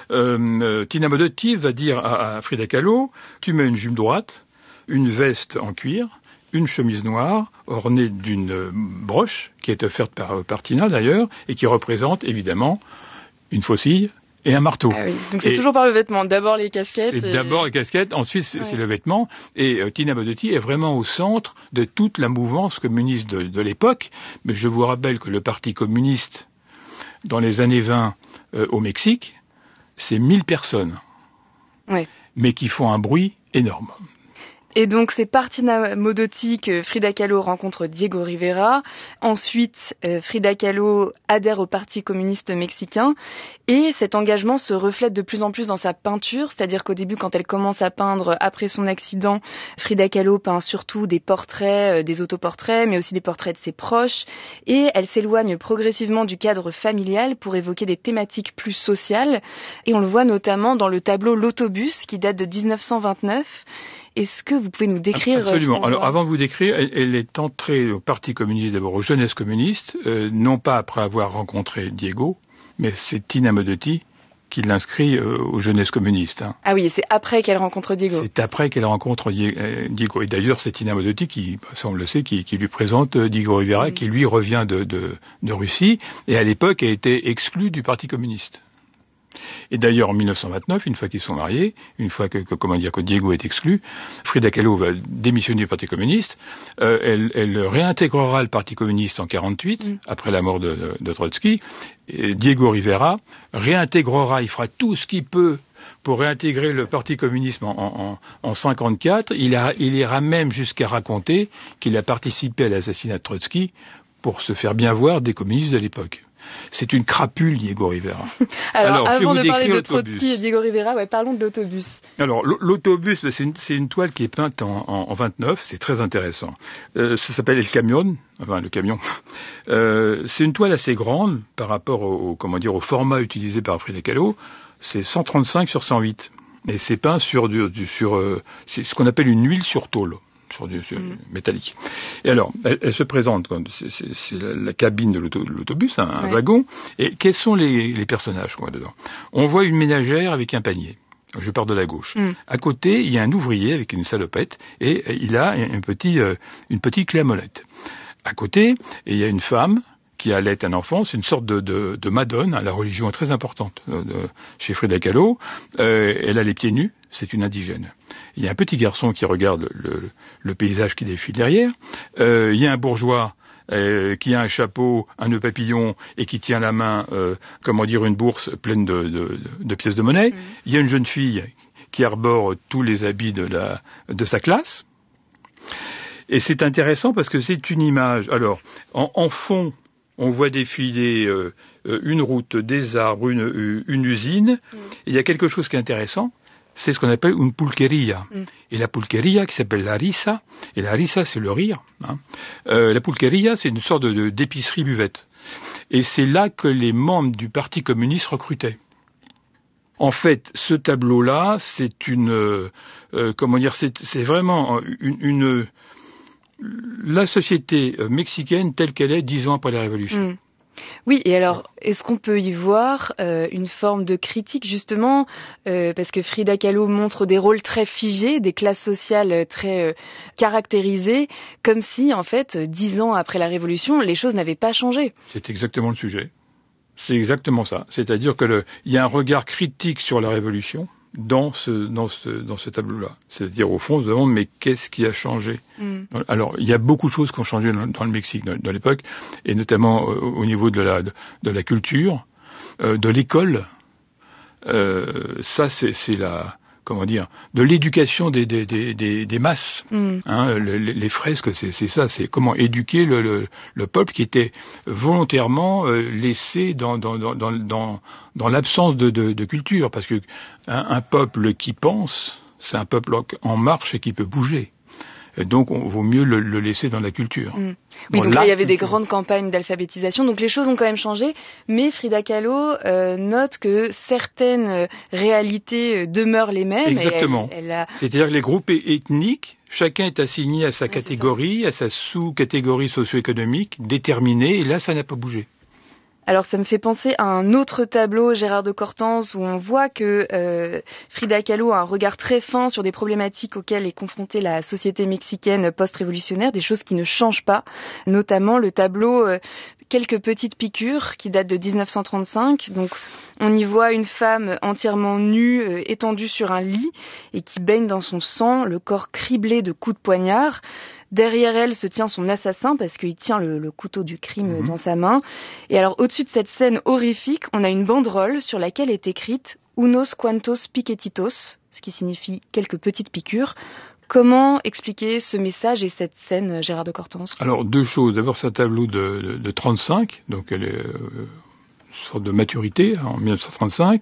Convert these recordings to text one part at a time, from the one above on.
Tina Modotti va dire à Frida Kahlo, tu mets une jupe droite, une veste en cuir, une chemise noire ornée d'une broche qui est offerte par Tina d'ailleurs et qui représente évidemment une faucille et un marteau. Ah oui. Donc c'est toujours par le vêtement. D'abord les casquettes. D'abord les casquettes, ensuite c'est le vêtement. Et Tina Modotti est vraiment au centre de toute la mouvance communiste de l'époque. Mais je vous rappelle que le Parti communiste, dans les années 20 au Mexique, c'est 1000 personnes. Ouais. Mais qui font un bruit énorme. Et donc c'est par Tina Modotti que Frida Kahlo rencontre Diego Rivera. Ensuite, Frida Kahlo adhère au Parti communiste mexicain. Et cet engagement se reflète de plus en plus dans sa peinture. C'est-à-dire qu'au début, quand elle commence à peindre après son accident, Frida Kahlo peint surtout des portraits, des autoportraits, mais aussi des portraits de ses proches. Et elle s'éloigne progressivement du cadre familial pour évoquer des thématiques plus sociales. Et on le voit notamment dans le tableau L'autobus, qui date de 1929. Est-ce que vous pouvez nous décrire... Absolument. Alors, avant de vous décrire, elle est entrée au Parti communiste, d'abord aux jeunesses communistes, non pas après avoir rencontré Diego, mais c'est Tina Modotti qui l'inscrit aux jeunesses communistes. Hein. Ah oui, et c'est après qu'elle rencontre Diego. C'est après qu'elle rencontre Diego. Et d'ailleurs, c'est Tina Modotti qui, ça on le sait, qui lui présente Diego Rivera, qui lui revient de Russie, et à l'époque a été exclu du Parti communiste. Et d'ailleurs, en 1929, une fois qu'ils sont mariés, une fois que Diego est exclu, Frida Kahlo va démissionner du Parti communiste. Elle réintégrera le Parti communiste en 48, après la mort de Trotsky. Et Diego Rivera réintégrera, il fera tout ce qu'il peut pour réintégrer le Parti communiste en 54. Il ira même jusqu'à raconter qu'il a participé à l'assassinat de Trotsky pour se faire bien voir des communistes de l'époque. C'est une crapule, Diego Rivera. Alors avant de parler de Trotsky et Diego Rivera, parlons de l'autobus. Alors, l'autobus, c'est une toile qui est peinte en 29, c'est très intéressant. Ça s'appelle le camion. C'est une toile assez grande par rapport au format utilisé par Frida Kahlo. C'est 135 sur 108. Et c'est peint sur c'est ce qu'on appelle une huile sur tôle. Sur métallique. Et alors, elle se présente, c'est la cabine de l'autobus, un wagon, et quels sont les personnages dedans? On voit une ménagère avec un panier. Je pars de la gauche. À côté, il y a un ouvrier avec une salopette, et il a une petite clé à molette. À côté, il y a une femme qui allait un enfant, c'est une sorte de madone, la religion est très importante chez Frida Kahlo. Elle a les pieds nus, c'est une indigène. Il y a un petit garçon qui regarde le paysage qui défile derrière. Il y a un bourgeois qui a un chapeau, un nœud papillon et qui tient la main, une bourse pleine de pièces de monnaie. Il y a une jeune fille qui arbore tous les habits de sa classe. Et c'est intéressant parce que c'est une image. Alors, en fond, on voit défiler une route, des arbres, une usine. Et il y a quelque chose qui est intéressant, c'est ce qu'on appelle une pulqueria. Et la pulqueria, qui s'appelle la risa, et la risa, c'est le rire. La pulqueria, c'est une sorte d'épicerie buvette. Et c'est là que les membres du Parti communiste recrutaient. En fait, ce tableau-là, c'est c'est vraiment la société mexicaine telle qu'elle est 10 ans après la Révolution. Oui, et alors, est-ce qu'on peut y voir une forme de critique, justement, parce que Frida Kahlo montre des rôles très figés, des classes sociales très caractérisées, comme si, en fait, 10 ans après la Révolution, les choses n'avaient pas changé. C'est exactement le sujet. C'est exactement ça. C'est-à-dire qu'il y a un regard critique sur la Révolution dans ce tableau-là. C'est-à-dire, au fond, on se demande, mais qu'est-ce qui a changé? Alors, il y a beaucoup de choses qui ont changé dans le Mexique, dans l'époque, et notamment au niveau de la culture, de l'école. Ça, c'est de l'éducation des masses. Les fresques, c'est ça, c'est comment éduquer le peuple qui était volontairement laissé dans l'absence de culture, parce que un peuple qui pense, c'est un peuple en marche et qui peut bouger. Et donc, on vaut mieux le laisser dans la culture. Oui, donc là, il y avait des grandes campagnes d'alphabétisation. Donc, les choses ont quand même changé. Mais Frida Kahlo note que certaines réalités demeurent les mêmes. Exactement. C'est-à-dire que les groupes ethniques, chacun est assigné à sa catégorie, à sa sous-catégorie socio-économique déterminée. Et là, ça n'a pas bougé. Alors ça me fait penser à un autre tableau, Gérard de Cortance, où on voit que Frida Kahlo a un regard très fin sur des problématiques auxquelles est confrontée la société mexicaine post-révolutionnaire, des choses qui ne changent pas, notamment le tableau Quelques petites piqûres qui date de 1935. Donc on y voit une femme entièrement nue, étendue sur un lit et qui baigne dans son sang, le corps criblé de coups de poignard. Derrière elle se tient son assassin parce qu'il tient le couteau du crime dans sa main. Et alors au-dessus de cette scène horrifique, on a une banderole sur laquelle est écrite « Unos cuantos piquetitos », ce qui signifie « quelques petites piqûres ». Comment expliquer ce message et cette scène, Gérard de Cortance ? Alors, deux choses. D'abord, c'est un tableau de 35, donc elle est une sorte de maturité, en 1935.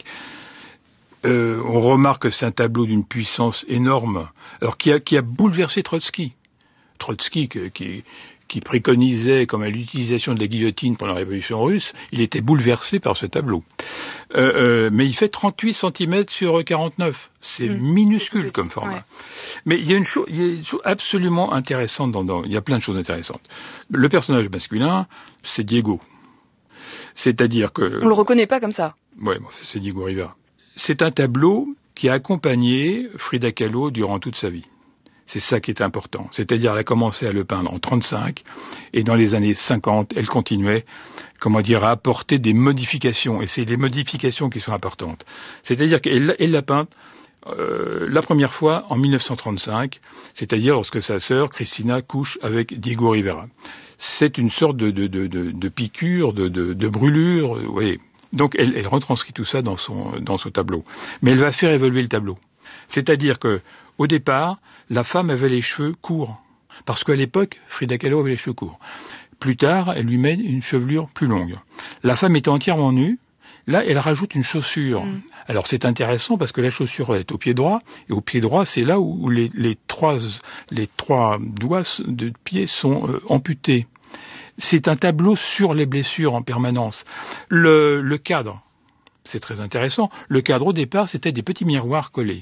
On remarque que c'est un tableau d'une puissance énorme, alors qui a bouleversé Trotsky. Trotsky, qui préconisait comme à l'utilisation de la guillotine pendant la Révolution russe, il était bouleversé par ce tableau. Mais il fait 38 cm sur 49. C'est minuscule comme format. Ouais. Mais il y a une chose absolument intéressante il y a plein de choses intéressantes. Le personnage masculin, c'est Diego. C'est-à-dire que... On le reconnaît pas comme ça. Ouais, c'est Diego Rivera. C'est un tableau qui a accompagné Frida Kahlo durant toute sa vie. C'est ça qui est important. C'est-à-dire, elle a commencé à le peindre en 35, et dans les années 50, elle continuait, à apporter des modifications. Et c'est les modifications qui sont importantes. C'est-à-dire qu'elle l'a peinte la première fois en 1935, c'est-à-dire lorsque sa sœur, Cristina, couche avec Diego Rivera. C'est une sorte de piqûre, de brûlure, vous voyez. Donc, elle retranscrit tout ça dans son tableau. Mais elle va faire évoluer le tableau. C'est-à-dire que, au départ, la femme avait les cheveux courts. Parce qu'à l'époque, Frida Kahlo avait les cheveux courts. Plus tard, elle lui met une chevelure plus longue. La femme était entièrement nue. Là, elle rajoute une chaussure. Alors, c'est intéressant parce que la chaussure est au pied droit. Et au pied droit, c'est là où les trois doigts de pied sont amputés. C'est un tableau sur les blessures en permanence. Le cadre, c'est très intéressant. Le cadre, au départ, c'était des petits miroirs collés.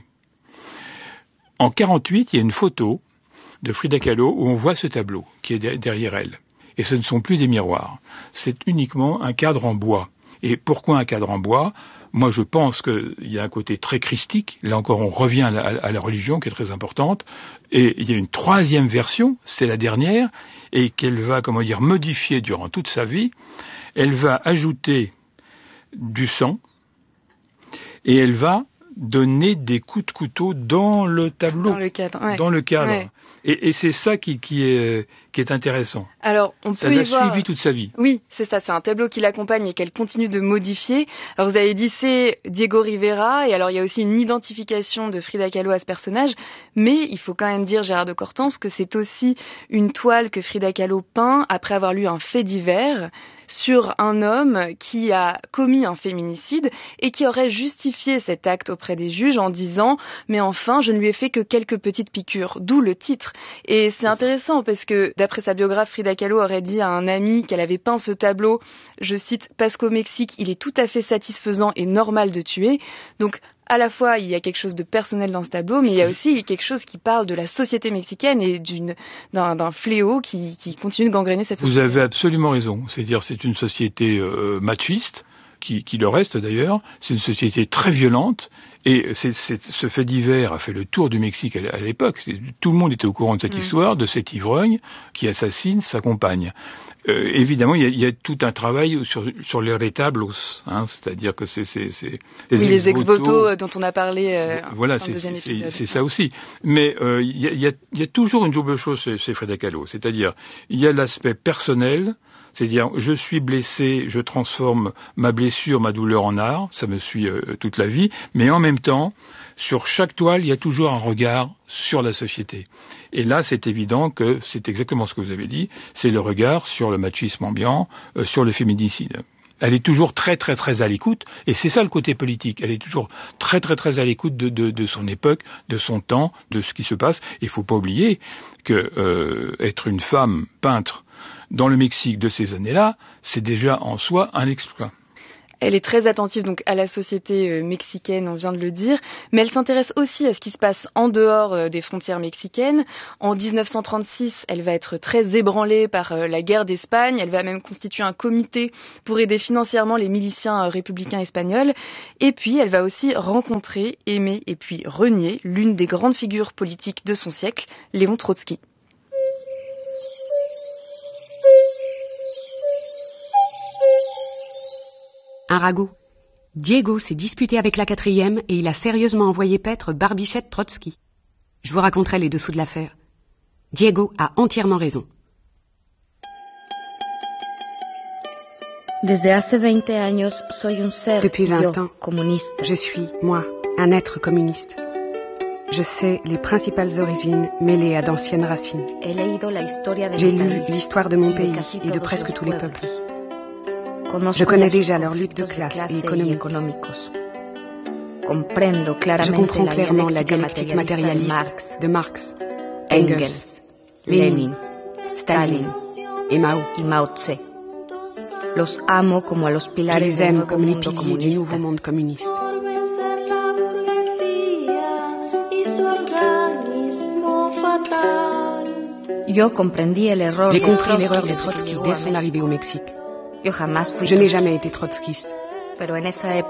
En 48, il y a une photo de Frida Kahlo où on voit ce tableau qui est derrière elle. Et ce ne sont plus des miroirs. C'est uniquement un cadre en bois. Et pourquoi un cadre en bois ? Moi, je pense qu'il y a un côté très christique. Là encore, on revient à la religion qui est très importante. Et il y a une troisième version, c'est la dernière, et qu'elle va, modifier durant toute sa vie. Elle va ajouter du sang et elle va donner des coups de couteau dans le tableau. Dans le cadre, ouais. Dans le cadre. Ouais. Et c'est ça qui est intéressant. Alors, ça l'a suivi toute sa vie. Oui, c'est ça. C'est un tableau qui l'accompagne et qu'elle continue de modifier. Alors, vous avez dit, c'est Diego Rivera. Et alors, il y a aussi une identification de Frida Kahlo à ce personnage. Mais il faut quand même dire, Gérard de Cortance, que c'est aussi une toile que Frida Kahlo peint après avoir lu un fait divers sur un homme qui a commis un féminicide et qui aurait justifié cet acte auprès des juges en disant « Mais enfin, je ne lui ai fait que quelques petites piqûres », d'où le titre. Et c'est intéressant parce que, d'après sa biographe, Frida Kahlo aurait dit à un ami qu'elle avait peint ce tableau, je cite, « Parce qu'au Mexique, il est tout à fait satisfaisant et normal de tuer ». Donc, à la fois, il y a quelque chose de personnel dans ce tableau, mais il y a aussi quelque chose qui parle de la société mexicaine et d'un fléau qui continue de gangréner cette société. Vous avez absolument raison. C'est-à-dire, c'est une société machiste, qui le reste d'ailleurs. C'est une société très violente. Et ce fait divers a fait le tour du Mexique à l'époque. Tout le monde était au courant de cette histoire, de cet ivrogne qui assassine sa compagne. Évidemment, il y a tout un travail sur les retablos, c'est-à-dire que c'est les ex-voto dont on a parlé voilà, dans le deuxième épisode. C'est ça aussi. Mais il y a toujours une double chose chez Frida Kahlo, c'est-à-dire il y a l'aspect personnel. C'est-à-dire, je suis blessé, je transforme ma blessure, ma douleur en art, ça me suit toute la vie, mais en même temps, sur chaque toile, il y a toujours un regard sur la société. Et là, c'est évident que c'est exactement ce que vous avez dit, c'est le regard sur le machisme ambiant, sur le féminicide. Elle est toujours très très très à l'écoute, et c'est ça le côté politique, elle est toujours très très très à l'écoute de son époque, de son temps, de ce qui se passe. Il faut pas oublier que être une femme peintre dans le Mexique de ces années-là, c'est déjà en soi un exploit. Elle est très attentive donc à la société mexicaine, on vient de le dire, mais elle s'intéresse aussi à ce qui se passe en dehors des frontières mexicaines. En 1936, elle va être très ébranlée par la guerre d'Espagne. Elle va même constituer un comité pour aider financièrement les miliciens républicains espagnols. Et puis, elle va aussi rencontrer, aimer et puis renier l'une des grandes figures politiques de son siècle, Léon Trotsky. Un ragot. Diego s'est disputé avec la 4e et il a sérieusement envoyé paître Barbichette Trotsky. Je vous raconterai les dessous de l'affaire. Diego a entièrement raison. Depuis 20 ans, je suis, moi, un être communiste. Je sais les principales origines mêlées à d'anciennes racines. J'ai lu l'histoire de mon pays et de presque tous les peuples. Je connais déjà leur lutte de classe et économique. Je comprends clairement la dialectique matérialiste de Marx, Engels, Lénine, Staline et Mao. Je les aime comme les piliers du nouveau monde communiste. J'ai compris l'erreur de Trotsky dès son arrivée au Mexique. Je n'ai jamais été trotskiste. Mais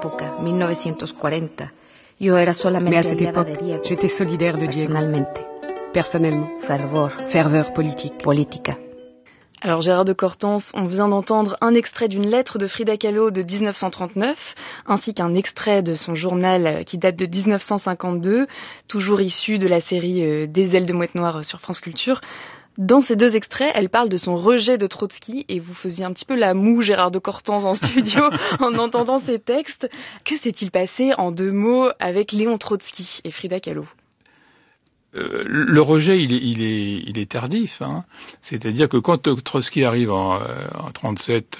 à cette époque, j'étais solidaire de Diego. Personnellement. Ferveur politique. Alors Gérard de Cortance, on vient d'entendre un extrait d'une lettre de Frida Kahlo de 1939, ainsi qu'un extrait de son journal qui date de 1952, toujours issu de la série Des ailes de mouette noire sur France Culture. Dans ces deux extraits, elle parle de son rejet de Trotsky et vous faisiez un petit peu la moue, Gérard de Cortance, en studio en entendant ces textes. Que s'est-il passé en 2 mots avec Léon Trotsky et Frida Kahlo ? Le rejet, il est tardif. Hein. C'est-à-dire que quand Trotsky arrive en 37,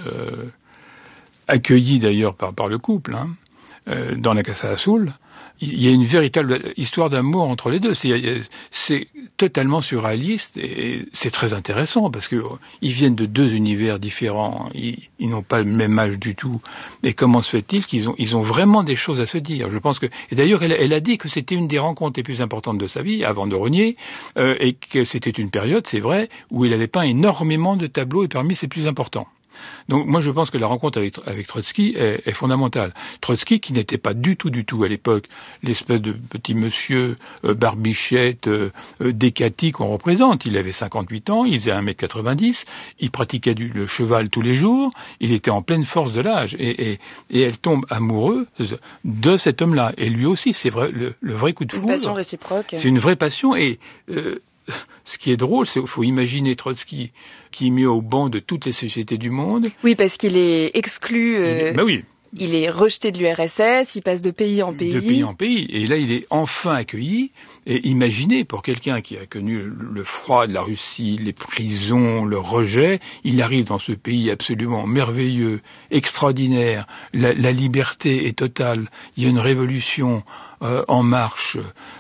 accueilli d'ailleurs par le couple, hein, dans la Casa Azul, il y a une véritable histoire d'amour entre les deux. C'est totalement surréaliste et c'est très intéressant parce que ils viennent de 2 univers différents. Ils n'ont pas le même âge du tout. Et comment se fait-il qu'ils ont vraiment des choses à se dire? Je pense que, et d'ailleurs, elle a dit que c'était une des rencontres les plus importantes de sa vie avant de renier, et que c'était une période, c'est vrai, où il avait peint énormément de tableaux et parmi ses plus importants. Donc moi je pense que la rencontre avec Trotsky est fondamentale. Trotsky qui n'était pas du tout à l'époque l'espèce de petit monsieur barbichette décati qu'on représente. Il avait 58 ans, il faisait 1m90, il pratiquait le cheval tous les jours, il était en pleine force de l'âge et elle tombe amoureuse de cet homme-là. Et lui aussi, c'est vrai, le vrai coup de foudre. Une passion réciproque. C'est une vraie passion et ce qui est drôle, c'est qu'il faut imaginer Trotsky qui est mis au banc de toutes les sociétés du monde. Oui, parce qu'il est exclu. Oui. Il est rejeté de l'URSS, il passe de pays en pays. De pays en pays. Et là, il est enfin accueilli. Et imaginez, pour quelqu'un qui a connu le froid de la Russie, les prisons, le rejet, il arrive dans ce pays absolument merveilleux, extraordinaire. La liberté est totale. Il y a une révolution en marche.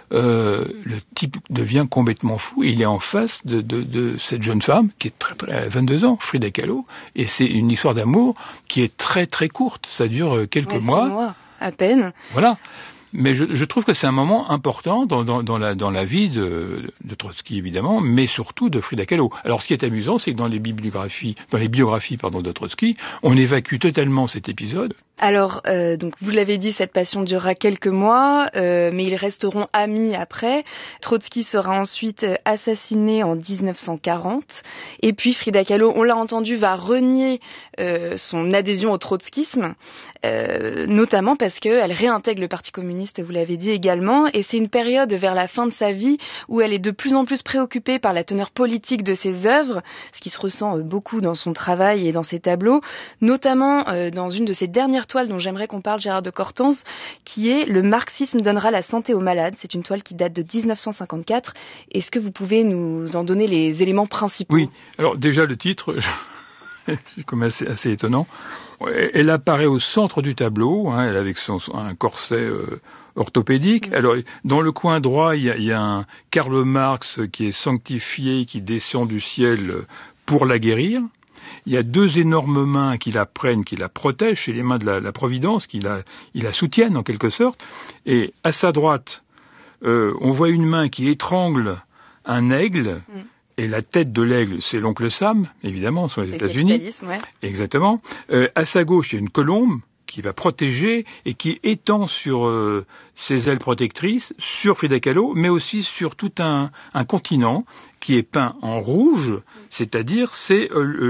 Le type devient complètement fou. Il est en face de cette jeune femme qui est elle a 22 ans, Frida Kahlo. Et c'est une histoire d'amour qui est très très courte. Ça dure quelques mois. 6 mois, à peine. Voilà. Mais je trouve que c'est un moment important dans la vie de Trotsky, évidemment, mais surtout de Frida Kahlo. Alors, ce qui est amusant, c'est que dans les biographies de Trotsky, on évacue totalement cet épisode. Alors, donc vous l'avez dit, cette passion durera quelques mois, mais ils resteront amis après. Trotsky sera ensuite assassiné en 1940, et puis Frida Kahlo, on l'a entendu, va renier son adhésion au trotskisme, notamment parce qu'elle réintègre le Parti communiste, vous l'avez dit également, et c'est une période vers la fin de sa vie où elle est de plus en plus préoccupée par la teneur politique de ses œuvres, ce qui se ressent beaucoup dans son travail et dans ses tableaux, notamment dans une de ses dernières toile dont j'aimerais qu'on parle, Gérard de Cortance, qui est « Le marxisme donnera la santé aux malades ». C'est une toile qui date de 1954. Est-ce que vous pouvez nous en donner les éléments principaux ? Oui, alors déjà le titre, c'est comme assez étonnant. Elle apparaît au centre du tableau, hein, elle avec un corset orthopédique. Alors, dans le coin droit, il y a un Karl Marx qui est sanctifié, qui descend du ciel pour la guérir. il y a deux énormes mains qui la prennent, qui la protègent, c'est les mains de la Providence, qui la soutiennent en quelque sorte. Et à sa droite, on voit une main qui étrangle un aigle, et la tête de l'aigle, c'est l'oncle Sam, évidemment, sont les États-Unis. Ouais. Exactement. À sa gauche, il y a une colombe qui va protéger et qui étend sur ses ailes protectrices, sur Frida Kahlo, mais aussi sur tout un continent qui est peint en rouge, c'est-à-dire c'est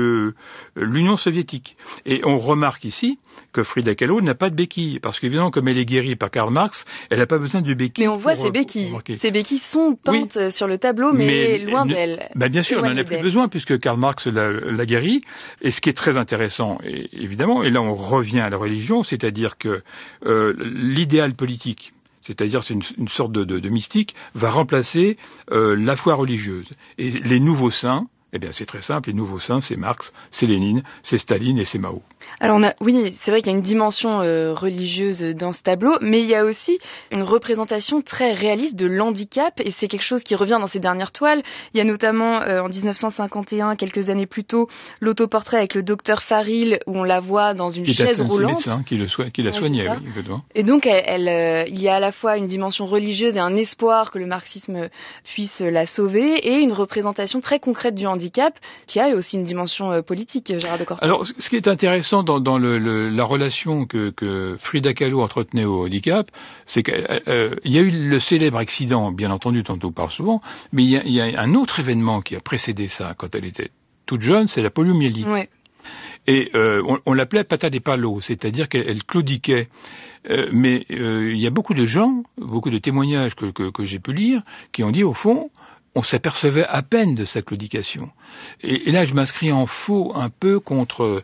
l'Union soviétique. Et on remarque ici que Frida Kahlo n'a pas de béquille, parce qu'évidemment, comme elle est guérie par Karl Marx, elle n'a pas besoin de béquille. Mais on voit ses béquilles. Ces béquilles sont peintes sur le tableau, mais loin d'elle. Bien sûr, elle n'en a plus besoin, puisque Karl Marx l'a guérie. Et ce qui est très intéressant, évidemment, et là on revient à la religion, c'est-à-dire que l'idéal politique, c'est-à-dire c'est une sorte de mystique, va remplacer la foi religieuse. Et les nouveaux saints, eh bien c'est très simple, les nouveaux saints, c'est Marx, c'est Lénine, c'est Staline et c'est Mao. Alors oui, c'est vrai qu'il y a une dimension religieuse dans ce tableau, mais il y a aussi une représentation très réaliste de l'handicap, et c'est quelque chose qui revient dans ces dernières toiles. Il y a notamment en 1951, quelques années plus tôt, l'autoportrait avec le docteur Faril, où on la voit dans une chaise roulante. C'est le médecin qui l'a soigné, oui, exactement. Et donc il y a à la fois une dimension religieuse et un espoir que le marxisme puisse la sauver, et une représentation très concrète du handicap, qui a aussi une dimension politique, Gérard de Courtois. Alors, ce qui est intéressant dans la relation que Frida Kahlo entretenait au handicap, c'est qu'il y a eu le célèbre accident, bien entendu, dont on parle souvent, mais il y a un autre événement qui a précédé ça, quand elle était toute jeune, c'est la poliomyélite. Ouais. Et on l'appelait pata des palos, c'est-à-dire qu'elle claudiquait. Mais il y a beaucoup de gens, beaucoup de témoignages que j'ai pu lire, qui ont dit, au fond, on s'apercevait à peine de sa claudication. Et là, je m'inscris en faux un peu contre,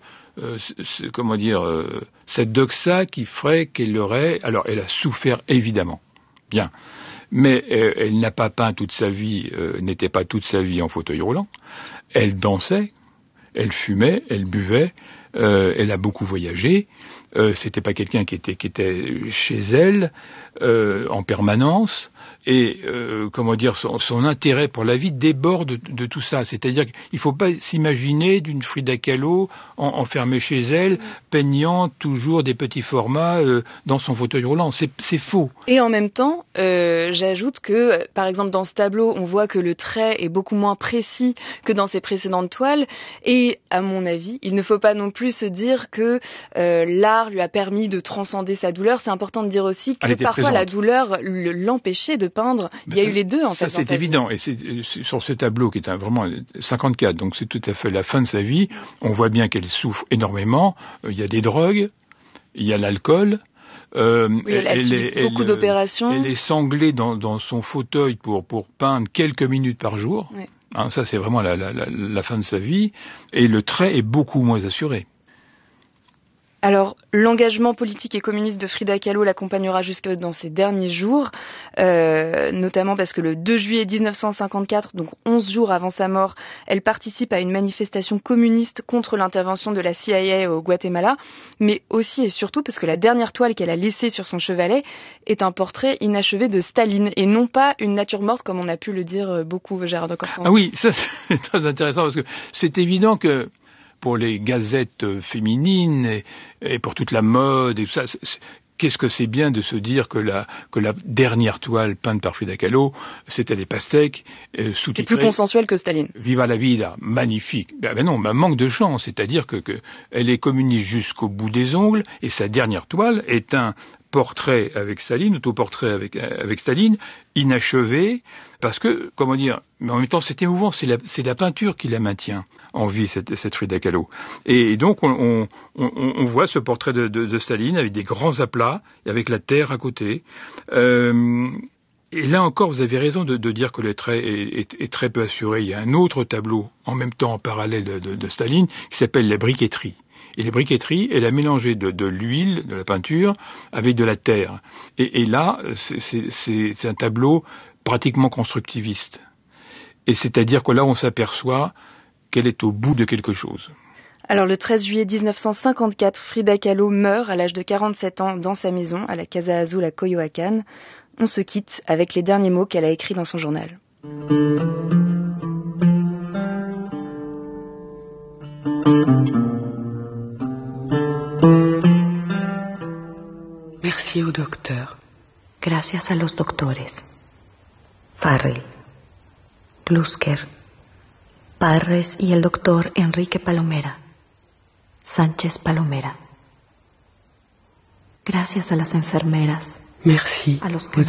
cette doxa qui ferait qu'elle aurait... Alors, elle a souffert, évidemment, bien. Mais elle n'a pas peint toute sa vie, n'était pas toute sa vie en fauteuil roulant. Elle dansait, elle fumait, elle buvait, elle a beaucoup voyagé. C'était pas quelqu'un qui était chez elle en permanence. Et son intérêt pour la vie déborde de tout ça. C'est-à-dire qu'il faut pas s'imaginer d'une Frida Kahlo enfermée chez elle, peignant toujours des petits formats dans son fauteuil roulant. C'est faux. Et en même temps, j'ajoute que, par exemple, dans ce tableau, on voit que le trait est beaucoup moins précis que dans ses précédentes toiles. Et à mon avis, il ne faut pas non plus se dire que l'art lui a permis de transcender sa douleur. C'est important de dire aussi que parfois présente. La douleur l'empêchait de peindre. Il y a eu les deux, en fait. Ça, c'est évident. Et c'est sur ce tableau qui est vraiment 54, donc c'est tout à fait la fin de sa vie. On voit bien qu'elle souffre énormément. Il y a des drogues, il y a l'alcool. Elle subit beaucoup d'opérations. Elle est sanglée dans son fauteuil pour peindre quelques minutes par jour. Oui. Ça, c'est vraiment la fin de sa vie. Et le trait est beaucoup moins assuré. Alors, l'engagement politique et communiste de Frida Kahlo l'accompagnera jusque dans ses derniers jours, notamment parce que le 2 juillet 1954, donc 11 jours avant sa mort, elle participe à une manifestation communiste contre l'intervention de la CIA au Guatemala, mais aussi et surtout parce que la dernière toile qu'elle a laissée sur son chevalet est un portrait inachevé de Staline, et non pas une nature morte comme on a pu le dire beaucoup, Gérard de Courtois. Ah oui, ça c'est très intéressant, parce que c'est évident que pour les gazettes féminines et pour toute la mode et tout ça, qu'est-ce que c'est bien de se dire que la dernière toile peinte par Frida Kahlo, c'était des pastèques sous-titrés. C'est plus consensuel que Staline. Viva la vida, magnifique. Ben non, manque de chance, c'est-à-dire que elle est communiste jusqu'au bout des ongles, et sa dernière toile est un portrait avec Staline, autoportrait avec Staline, inachevé, parce que, mais en même temps c'est émouvant, c'est la peinture qui la maintient en vie, cette Frida Kahlo. Et donc on voit ce portrait de Staline avec des grands aplats, et avec la terre à côté. Et là encore, vous avez raison de dire que le trait est très peu assuré. Il y a un autre tableau, en même temps en parallèle de Staline, qui s'appelle La briqueterie. Et les briqueteries, elle a mélangé de l'huile, de la peinture, avec de la terre. Et là, c'est un tableau pratiquement constructiviste. Et c'est-à-dire que là, on s'aperçoit qu'elle est au bout de quelque chose. Alors, le 13 juillet 1954, Frida Kahlo meurt à l'âge de 47 ans dans sa maison, à la Casa Azul à Coyoacán. On se quitte avec les derniers mots qu'elle a écrits dans son journal. Merci au docteur. Gracias a los doctores. Farrell, Plusker, Parres y el doctor Enrique Palomera, Sánchez Palomera. Gracias a las enfermeras. Merci a los aux